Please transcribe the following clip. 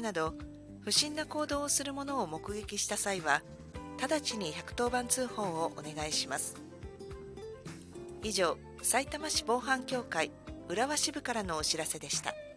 など不審な行動をする者を目撃した際は、直ちに110番通報をお願いします。以上、さいたま市防犯協会浦和支部からのお知らせでした。